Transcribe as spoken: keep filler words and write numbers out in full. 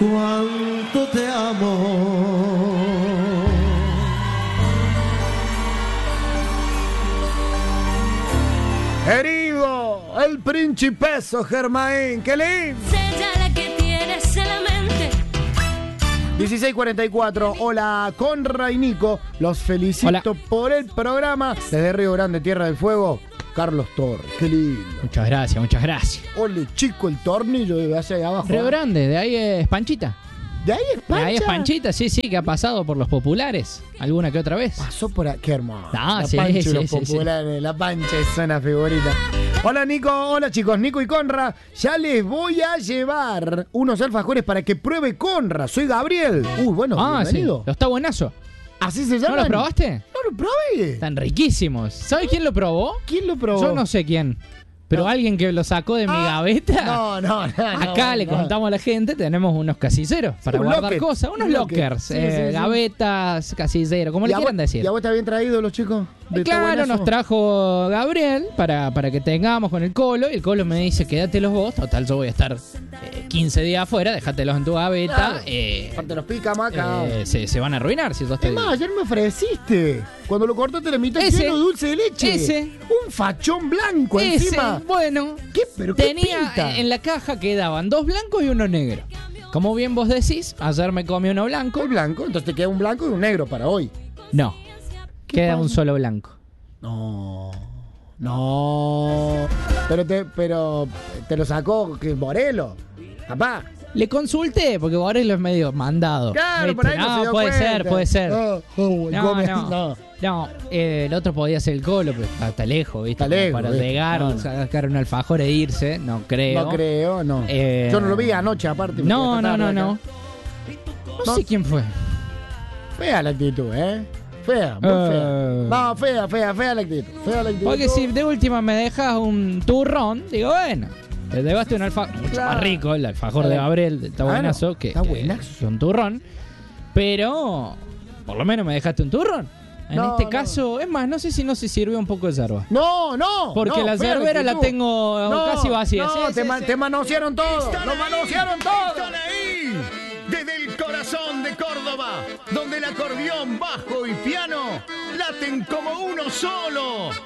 cuánto te amo. Herido, el principeso Germain, qué lindo. Ella la que tienes en la mente. dieciséis cuarenta y cuatro, hola Conra y Nico, los felicito Hola. por el programa. Desde Río Grande, Tierra del Fuego, Carlos Torres, qué lindo. Muchas gracias, muchas gracias. Ole, chico, el tornillo de hacia ahí abajo. Río Grande, de ahí es Panchita. ¿De ahí es De Pancha? ahí es Panchita, sí, sí, que ha pasado por los populares alguna que otra vez. Pasó por aquí, qué hermoso. No, la sí, Pancha y sí, los sí, populares, la Pancha es una figurita. Hola Nico, hola chicos, Nico y Conra, ya les voy a llevar unos alfajores para que pruebe Conra. Soy Gabriel. Uy, bueno, Ah, sí, bienvenido. lo está buenazo. ¿Así se ¿No llama? los probaste? No lo probé. Están riquísimos. ¿Sabes quién lo probó? ¿Quién lo probó? Yo no sé quién. Pero No. alguien que lo sacó de mi Ah, gaveta. No, no, no. Acá no, le no. contamos a la gente, tenemos unos casilleros para Un guardar locker. cosas. Unos Un locker. lockers, Sí, eh, sí, sí. gavetas, casilleros, como ¿Y le a quieran vos- decir. ¿Y a vos te habían traído los chicos? de Está Claro, Buenazo? nos trajo Gabriel para, para que tengamos con el Colo. Y el Colo me dice, quédatelos vos. Total, yo voy a estar eh, quince días afuera, déjatelos en tu gaveta. Claro. eh, Aparte los pica maca. eh, se, se van a arruinar si yo Es estoy... más, ayer me ofreciste. Cuando lo cortaste la mitad Ese. lleno de dulce de leche. Ese. Un fachón blanco Ese, encima. bueno, ¿Qué? ¿Pero qué tenía pinta? en la caja quedaban dos blancos y uno negro. Como bien vos decís, ayer me comí uno blanco. El blanco, entonces te queda un blanco y un negro para hoy. No, ¿Qué queda pasa? un solo blanco. No. No. Pero te, pero te lo sacó que Morelo. Papá. Le consulté, porque Borelo es medio mandado. Claro, por ahí no, se dio puede cuenta. ser, puede ser. No, oh, No, come- no, no. no. eh, el otro podía ser el Colo, pero está, está lejos, ¿viste? Está Como lejos, para ¿viste? llegar, No, no. sacar un alfajor e irse, no creo. No creo, no. Eh, Yo no lo vi anoche, aparte. me No, quedé no, hasta no, tarde no. acá. No No. sé quién fue. Fea la actitud, ¿eh? Fea, muy Eh. fea. No, fea, fea, fea la actitud. Fea la actitud. Porque si de última me dejas un turrón, digo, bueno, te llevaste un alfajor mucho Claro. más rico, el alfajor de Claro. Gabriel, está Claro, buenazo, que, está que buenazo. es un turrón, pero por lo menos me dejaste un turrón. En No, este no. caso, es más, no sé si no se sirvió un poco de yerba. No, no. Porque no, la fea yerbera la actitud. tengo casi vacía. No, Sí, te, sí, ma- sí. te manosearon todo. Lo manosearon todo. Están ahí, desde el corazón de Córdoba, donde el acordeón, bajo y piano laten como uno solo.